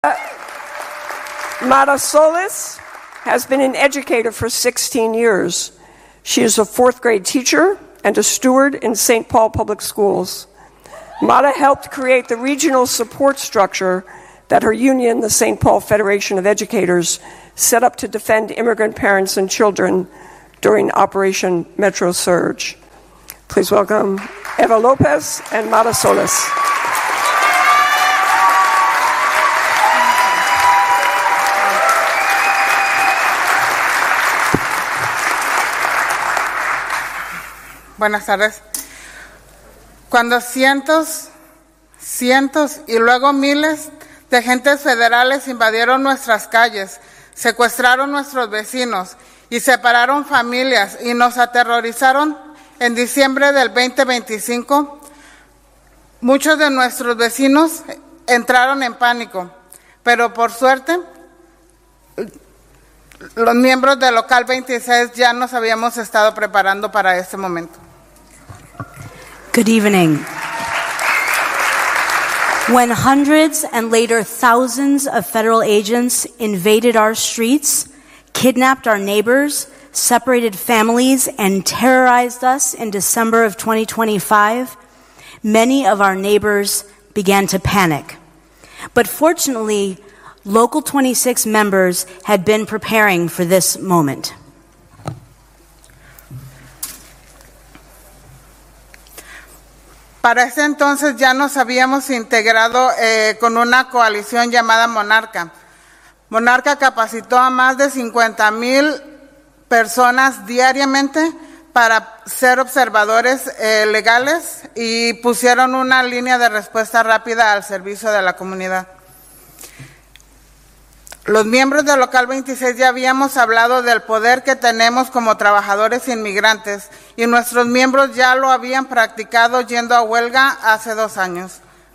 Mara Solis has been an educator for 16 years. She is a fourth grade teacher and a steward in St. Paul Public Schools. Mara helped create the regional support structure that her union, the St. Paul Federation of Educators, set up to defend immigrant parents and children during Operation Metro Surge. Please welcome Eva Lopez and Mara Solis. Buenas tardes. Cuando cientos y luego miles de agentes federales invadieron nuestras calles, secuestraron nuestros vecinos y separaron familias y nos aterrorizaron en diciembre del 2025, muchos de nuestros vecinos entraron en pánico, pero por suerte los miembros del Local 26 ya nos habíamos estado preparando para este momento. Good evening. When hundreds and later thousands of federal agents invaded our streets, kidnapped our neighbors, separated families, and terrorized us in December of 2025, many of our neighbors began to panic. But fortunately, Local 26 members had been preparing for this moment. Para ese entonces ya nos habíamos integrado con una coalición llamada Monarca. Monarca capacitó a más de 50,000 personas diariamente para ser observadores legales y pusieron una línea de respuesta rápida al servicio de la comunidad. Los miembros del Local 26 ya habíamos hablado del poder que tenemos como trabajadores inmigrantes y nuestros miembros ya lo habían practicado yendo a huelga hace 2 años.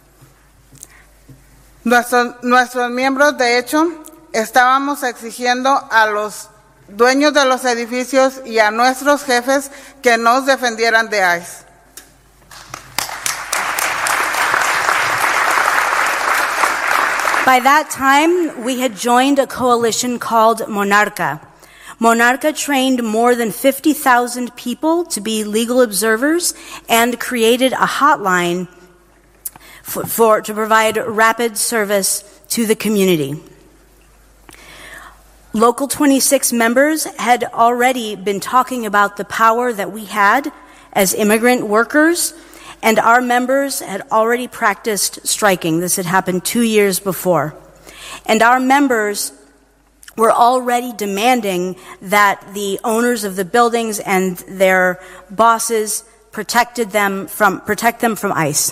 Nuestros miembros, de hecho, estábamos exigiendo a los dueños de los edificios y a nuestros jefes que nos defendieran de ICE. By that time, we had joined a coalition called Monarca. Monarca trained more than 50,000 people to be legal observers and created a hotline to provide rapid service to the community. Local 26 members had already been talking about the power that we had as immigrant workers, and our members had already practiced striking. This had happened 2 years before. And our members were already demanding that the owners of the buildings and their bosses protect them from ICE.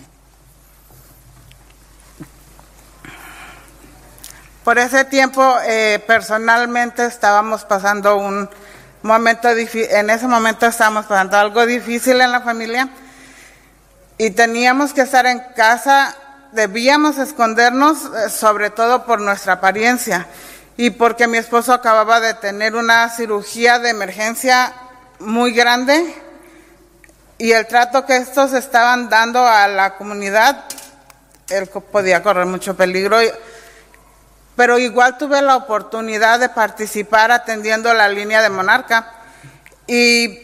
Por ese tiempo, personalmente estábamos pasando un momento difícil. En ese momento estábamos pasando algo difícil en la familia. Y teníamos que estar en casa, debíamos escondernos, sobre todo por nuestra apariencia y porque mi esposo acababa de tener una cirugía de emergencia muy grande y el trato que estos estaban dando a la comunidad, él podía correr mucho peligro, pero igual tuve la oportunidad de participar atendiendo la línea de Monarca y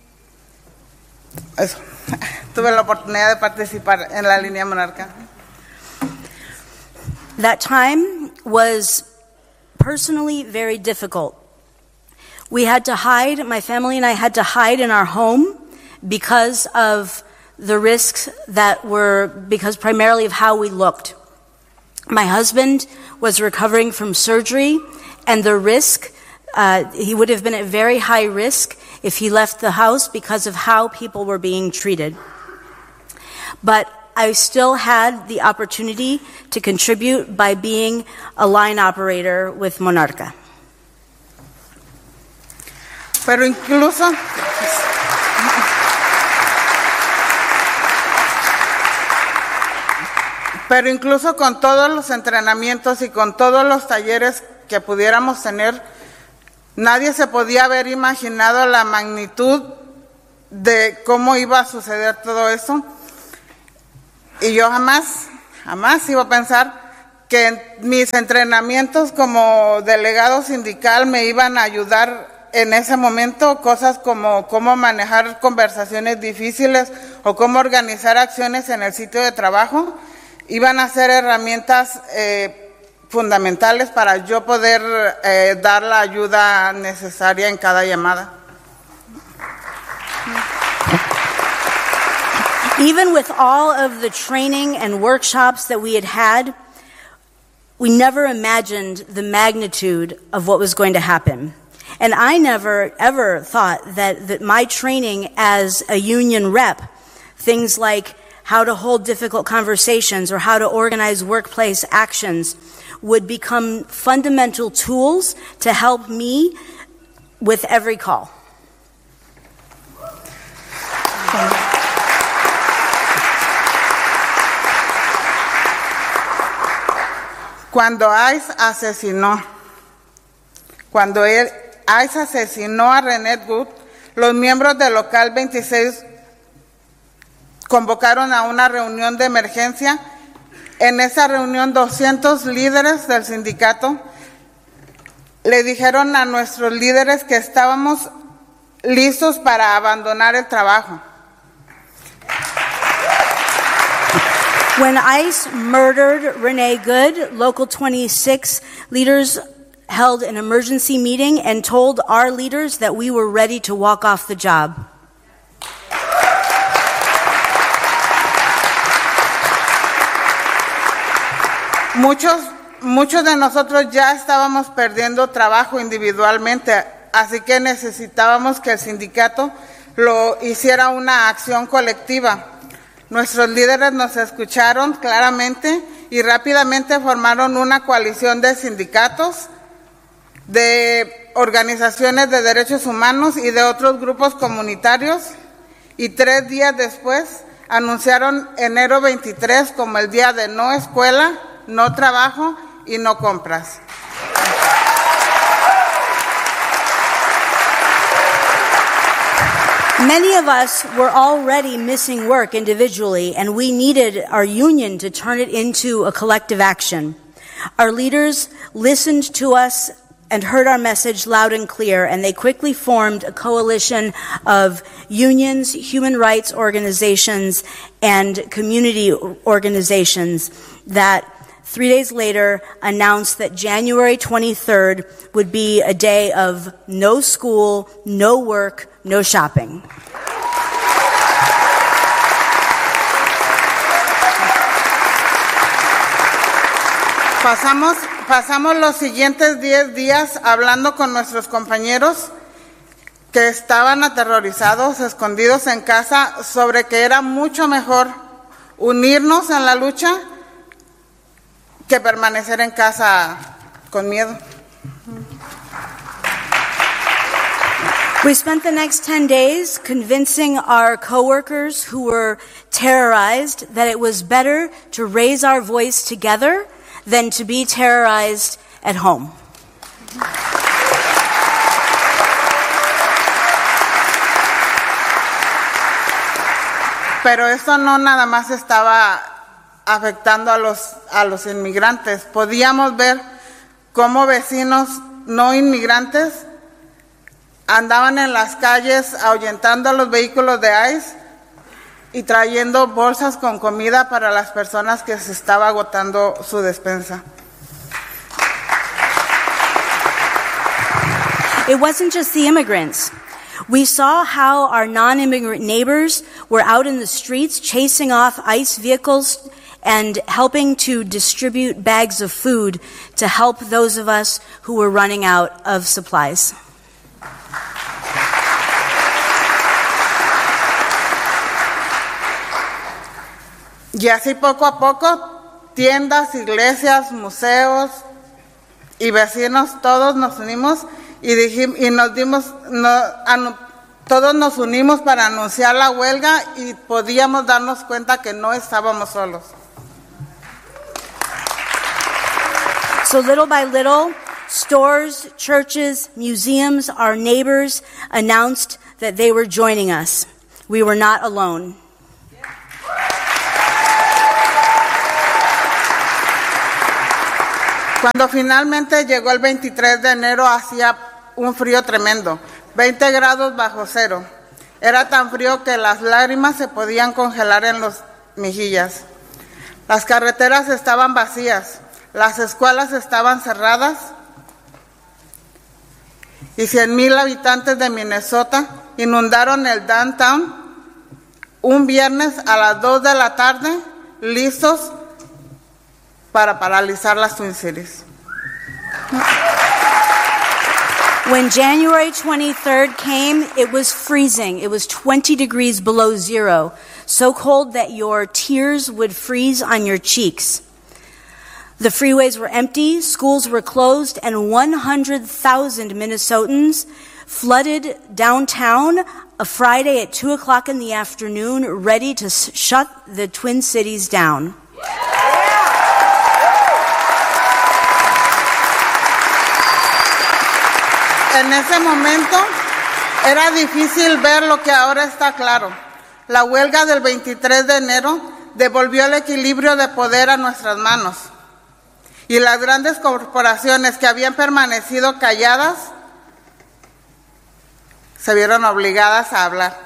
eso. Tuve la oportunidad de participar en la línea Monarca. That time was personally very difficult. We had to hide, my family and I had to hide in our home because of the risks because primarily of how we looked. My husband was recovering from surgery, and the risk, he would have been at very high risk if he left the house because of how people were being treated. But I still had the opportunity to contribute by being a line operator with Monarca. Pero incluso con todos los entrenamientos y con todos los talleres que pudiéramos tener, nadie se podía haber imaginado la magnitud de cómo iba a suceder todo eso. Y yo jamás iba a pensar que en mis entrenamientos como delegado sindical me iban a ayudar en ese momento, cosas como cómo manejar conversaciones difíciles o cómo organizar acciones en el sitio de trabajo, iban a ser herramientas fundamentales para yo poder dar la ayuda necesaria en cada llamada. Even with all of the training and workshops that we had, we never imagined the magnitude of what was going to happen. And I never, ever thought that my training as a union rep, things like how to hold difficult conversations or how to organize workplace actions, would become fundamental tools to help me with every call. Cuando ICE asesinó a René Good, los miembros del local 26 convocaron a una reunión de emergencia. En esa reunión 200 líderes del sindicato le dijeron a nuestros líderes que estábamos listos para abandonar el trabajo. When ICE murdered Renee Good, Local 26 leaders held an emergency meeting and told our leaders that we were ready to walk off the job. Muchos de nosotros ya estábamos perdiendo trabajo individualmente, así que necesitábamos que el sindicato lo hiciera una acción colectiva. Nuestros líderes nos escucharon claramente y rápidamente formaron una coalición de sindicatos, de organizaciones de derechos humanos y de otros grupos comunitarios, y 3 días después anunciaron enero 23 como el día de no escuela, no trabajo y no compras. Many of us were already missing work individually, and we needed our union to turn it into a collective action. Our leaders listened to us and heard our message loud and clear, and they quickly formed a coalition of unions, human rights organizations, and community organizations that 3 days later announced that January 23rd would be a day of no school, no work, no shopping. Pasamos los siguientes 10 días hablando con nuestros compañeros que estaban aterrorizados, escondidos en casa, sobre que era mucho mejor unirnos en la lucha que permanecer en casa con miedo. We spent the next 10 days convincing our coworkers who were terrorized that it was better to raise our voice together than to be terrorized at home. Pero esto no nada más estaba afectando a los inmigrantes. Podíamos ver cómo vecinos no inmigrantes andaban en las calles ahuyentando a los vehículos de ICE y trayendo bolsas con comida para las personas que se estaba agotando su despensa. It wasn't just the immigrants. We saw how our non-immigrant neighbors were out in the streets chasing off ICE vehicles and helping to distribute bags of food to help those of us who were running out of supplies. Y así poco a poco, tiendas, iglesias, museos y vecinos, todos nos unimos todos nos unimos para anunciar la huelga y podíamos darnos cuenta que no estábamos solos. So little by little, stores, churches, museums, our neighbors announced that they were joining us. We were not alone. Cuando finalmente llegó el 23 de enero hacía un frío tremendo, 20 grados bajo cero. Era tan frío que las lágrimas se podían congelar en las mejillas. Las carreteras estaban vacías, las escuelas estaban cerradas y 100,000 habitantes de Minnesota inundaron el downtown un viernes a las 2 de la tarde, listos para paralizar las Twin Cities. When January 23rd came, it was freezing. It was 20 degrees below zero, so cold that your tears would freeze on your cheeks. The freeways were empty, schools were closed, and 100,000 Minnesotans flooded downtown a Friday at 2 o'clock in the afternoon, ready to shut the Twin Cities down. En ese momento era difícil ver lo que ahora está claro. La huelga del 23 de enero devolvió el equilibrio de poder a nuestras manos. Y las grandes corporaciones que habían permanecido calladas se vieron obligadas a hablar.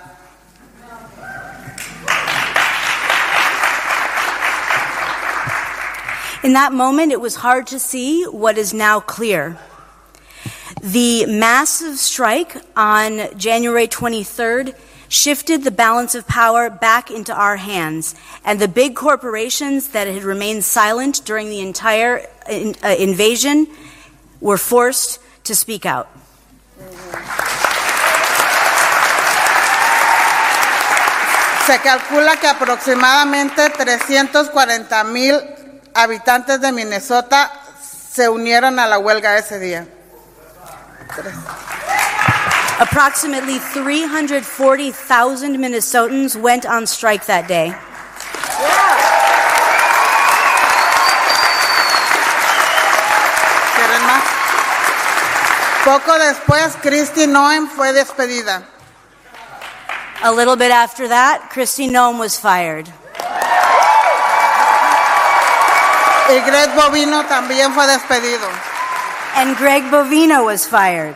In that moment, it was hard to see what is now clear. The massive strike on January 23rd shifted the balance of power back into our hands, and the big corporations that had remained silent during the entire invasion were forced to speak out. Se calcula que aproximadamente 340,000 habitantes de Minnesota se unieron a la huelga ese día. Approximately 340,000 Minnesotans went on strike that day. ¿Quieren más? Poco después, Kristi Noem fue despedida. A little bit after that, Kristi Noem was fired. Y Greg Bovino también fue despedido. And Greg Bovino was fired.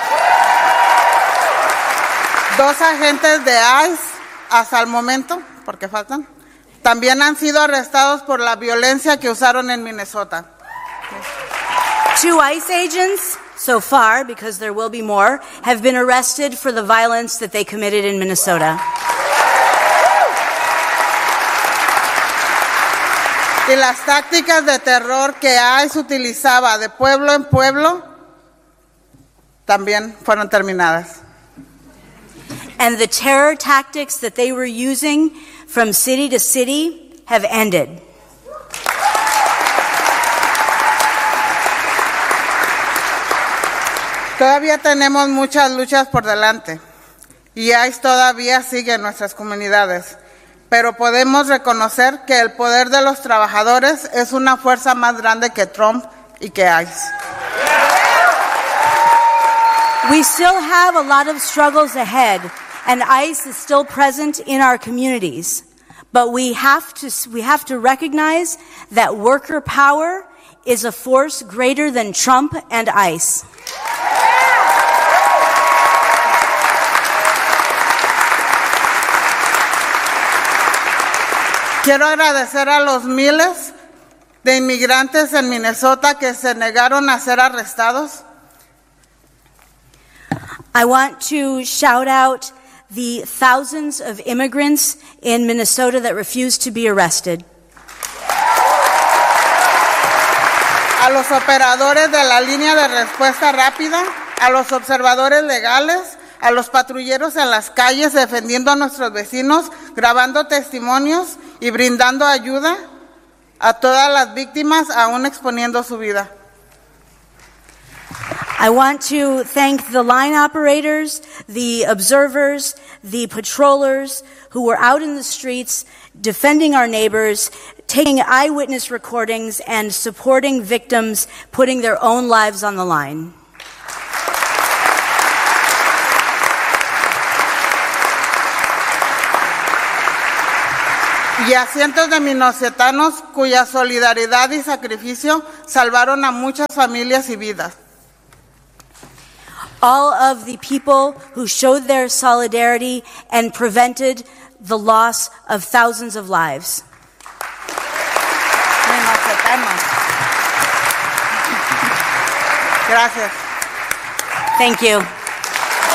2 agentes de ICE, hasta el momento, porque faltan, también han sido arrestados por la violencia que usaron en Minnesota. 2 ICE agents, so far, because there will be more, have been arrested for the violence that they committed in Minnesota. Y las tácticas de terror que ICE utilizaba de pueblo en pueblo también fueron terminadas. And the terror tactics that they were using from city to city have ended. Todavía tenemos muchas luchas por delante y ICE todavía sigue en nuestras comunidades, pero podemos reconocer que el poder de los trabajadores es una fuerza más grande que Trump y que ICE. We still have a lot of struggles ahead, and ICE is still present in our communities. But we have to recognize that worker power is a force greater than Trump and ICE. Quiero agradecer a los miles de inmigrantes en Minnesota que se negaron a ser arrestados. I want to shout out the thousands of immigrants in Minnesota that refused to be arrested. A los operadores de la línea de respuesta rápida, a los observadores legales, a los patrulleros en las calles defendiendo a nuestros vecinos, grabando testimonios y brindando ayuda a todas las víctimas, aún exponiendo su vida. I want to thank the line operators, the observers, the patrollers who were out in the streets defending our neighbors, taking eyewitness recordings and supporting victims, putting their own lives on the line. y a cientos de minocetanos cuya solidaridad y sacrificio salvaron a muchas familias y vidas. All of the people who showed their solidarity and prevented the loss of thousands of lives. Minocetanos. Gracias. Thank you.